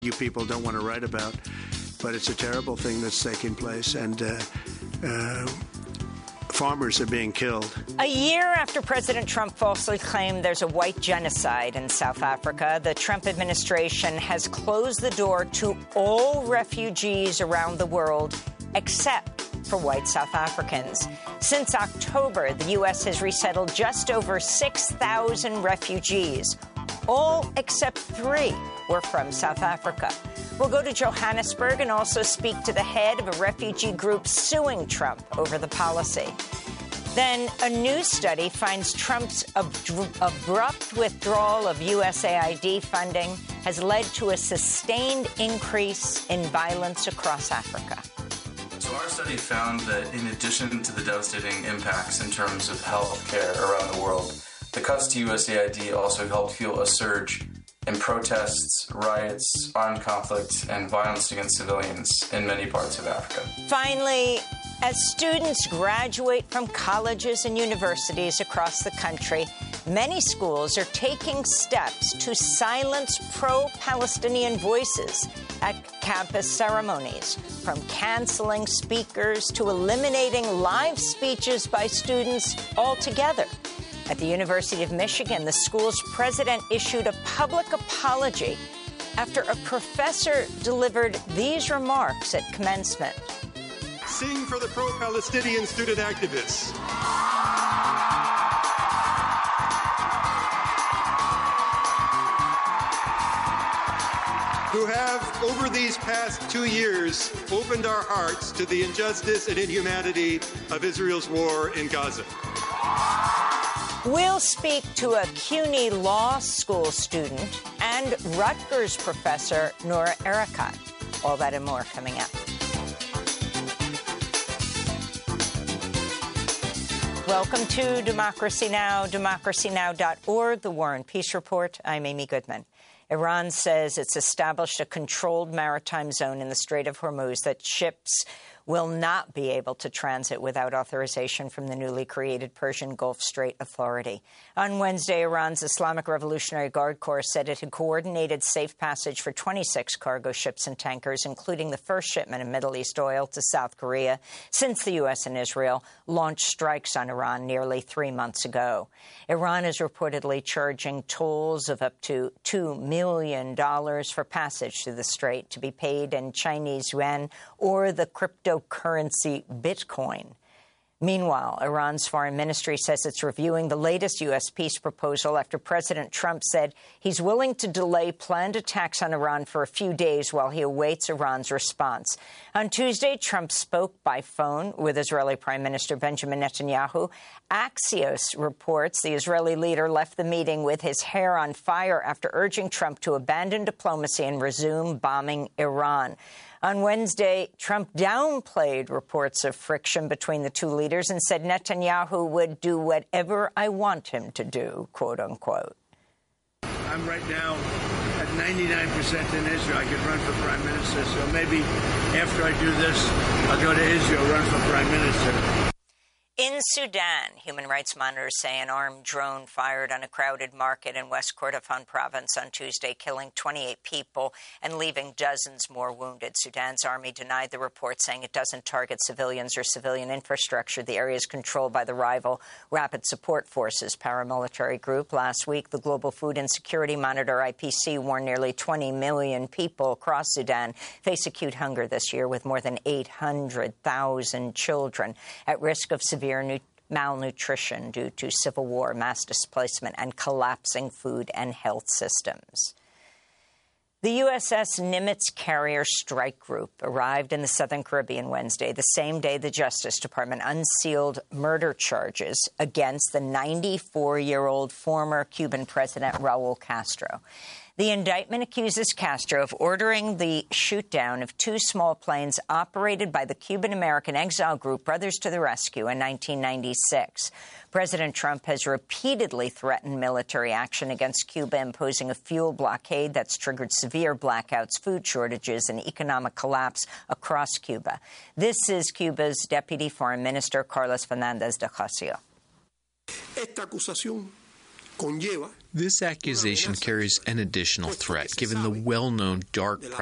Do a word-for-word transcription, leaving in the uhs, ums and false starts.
You people don't want to write about, but it's a terrible thing that's taking place, and uh, uh, farmers are being killed. A year after President Trump falsely claimed there's a white genocide in South Africa, the Trump administration has closed the door to all refugees around the world except for white South Africans. Since October, the U S has resettled just over six thousand refugees. All except three were from South Africa. We'll go to Johannesburg and also speak to the head of a refugee group suing Trump over the policy. Then a new study finds Trump's ab- abrupt withdrawal of U S A I D funding has led to a sustained increase in violence across Africa. So our study found that in addition to the devastating impacts in terms of health care around the world, the cuts to U S A I D also helped fuel a surge in protests, riots, armed conflict, and violence against civilians in many parts of Africa. Finally, as students graduate from colleges and universities across the country, many schools are taking steps to silence pro-Palestinian voices at campus ceremonies, from canceling speakers to eliminating live speeches by students altogether. At the University of Michigan, the school's president issued a public apology after a professor delivered these remarks at commencement. Sing for the pro-Palestinian student activists. Who have, over these past two years, opened our hearts to the injustice and inhumanity of Israel's war in Gaza. We'll speak to a CUNY Law School student and Rutgers professor Noura Erakat. All that and more coming up. Welcome to Democracy Now!, democracy now dot org, the War and Peace Report. I'm Amy Goodman. Iran says it's established a controlled maritime zone in the Strait of Hormuz that ships will not be able to transit without authorization from the newly created Persian Gulf Strait Authority. On Wednesday, Iran's Islamic Revolutionary Guard Corps said it had coordinated safe passage for twenty-six cargo ships and tankers, including the first shipment of Middle East oil to South Korea since the U S and Israel launched strikes on Iran nearly three months ago. Iran is reportedly charging tolls of up to two million dollars for passage through the strait to be paid in Chinese yuan or the cryptocurrency Bitcoin. Meanwhile, Iran's foreign ministry says it's reviewing the latest U S peace proposal after President Trump said he's willing to delay planned attacks on Iran for a few days while he awaits Iran's response. On Tuesday, Trump spoke by phone with Israeli Prime Minister Benjamin Netanyahu. Axios reports the Israeli leader left the meeting with his hair on fire after urging Trump to abandon diplomacy and resume bombing Iran. On Wednesday, Trump downplayed reports of friction between the two leaders and said Netanyahu would do whatever I want him to do, quote unquote. I'm right now at ninety-nine percent in Israel. I could run for prime minister, so maybe after I do this, I'll go to Israel, run for prime minister. In Sudan, human rights monitors say an armed drone fired on a crowded market in West Kordofan province on Tuesday, killing twenty-eight people and leaving dozens more wounded. Sudan's army denied the report, saying it doesn't target civilians or civilian infrastructure. The area is controlled by the rival Rapid Support Forces paramilitary group. Last week, the Global Food Insecurity Monitor, I P C, warned nearly twenty million people across Sudan face acute hunger this year, with more than eight hundred thousand children at risk of severe malnutrition due to civil war, mass displacement, and collapsing food and health systems. The U S S Nimitz carrier strike group arrived in the Southern Caribbean Wednesday, the same day the Justice Department unsealed murder charges against the ninety-four-year-old former Cuban president Raul Castro. The indictment accuses Castro of ordering the shoot-down of two small planes operated by the Cuban-American exile group Brothers to the Rescue in nineteen ninety-six. President Trump has repeatedly threatened military action against Cuba, imposing a fuel blockade that's triggered severe blackouts, food shortages, and economic collapse across Cuba. This is Cuba's Deputy Foreign Minister, Carlos Fernandez de Ocasio. Esta acusación conlleva This accusation carries an additional threat, given the well-known dark